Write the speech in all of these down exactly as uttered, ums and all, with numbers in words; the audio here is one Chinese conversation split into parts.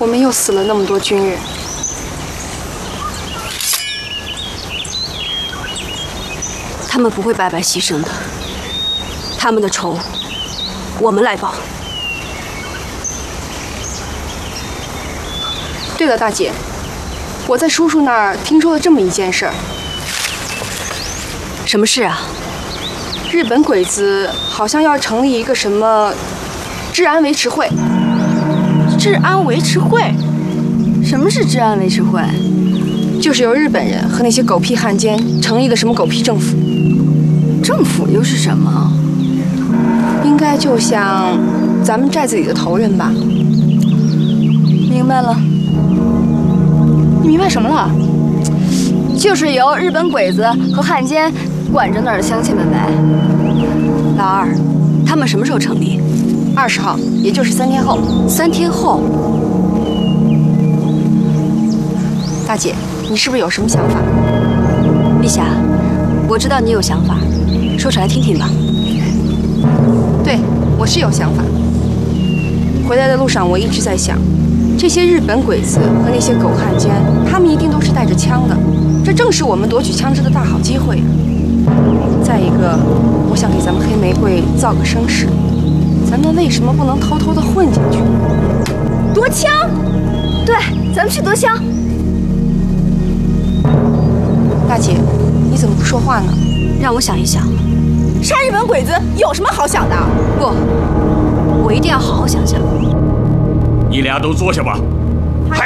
我们又死了那么多军人。 他们不会白白牺牲的，他们的仇，我们来报。 对了，大姐，我在叔叔那儿听说了这么一件事儿。 什么事啊？ 日本鬼子好像要成立一个什么治安维持会。 治安维持会？什么是治安维持会？ 就是由日本人和那些狗屁汉奸成立的什么狗屁政府。 政府又是什么？ 应该就像咱们寨子里的头人吧。 明白了。 你明白什么了？ 就是由日本鬼子和汉奸管着那儿的乡亲们呗。老二，他们什么时候成立？ 二十号，也就是三天后。 三天后。 大姐，你是不是有什么想法？ 碧霞，我知道你有想法，说出来听听吧。 对，我是有想法。回来的路上，我一直在想，这些日本鬼子和那些狗汉奸，他们一定都是带着枪的，这正是我们夺取枪支的大好机会啊。再一个，我想给咱们黑玫瑰造个声势，咱们为什么不能偷偷的混进去？ 夺枪？对，咱们去夺枪。 大姐，你怎么不说话呢？ 让我想一想。 杀日本鬼子有什么好想的？ 不，我一定要好好想想。 你俩都坐下吧。嗨。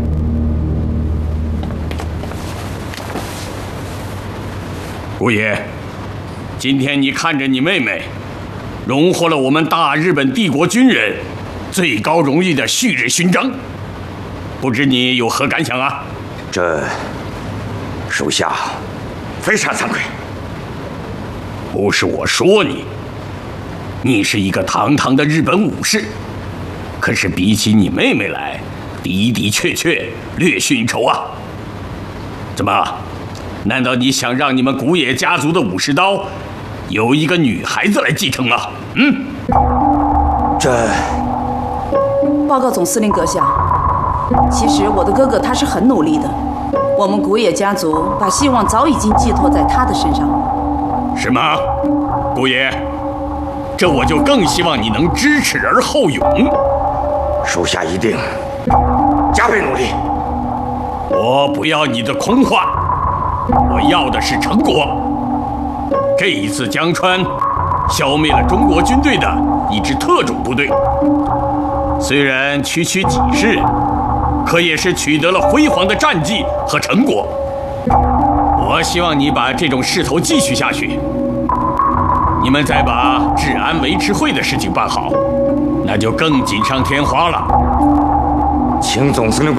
姑爷，今天你看着你妹妹，荣获了我们大日本帝国军人最高荣誉的旭日勋章，不知你有何感想啊？ 这，属下非常惭愧。 不是我说你，你是一个堂堂的日本武士，可是比起你妹妹来，的的确确略逊一筹啊。怎么？难道你想让你们古野家族的武士刀由一个女孩子来继承啊？嗯， 这…… 报告总司令阁下，其实我的哥哥他是很努力的，我们古野家族把希望早已经寄托在他的身上。 什么？姑爷，这我就更希望你能知耻而后勇。 属下一定加倍努力。 我不要你的空话，我要的是成果。这一次江川消灭了中国军队的一支特种部队，虽然区区几日，可也是取得了辉煌的战绩和成果。我希望你把这种势头继续下去，你们再把治安维持会的事情办好，那就更锦上添花了。 请总司令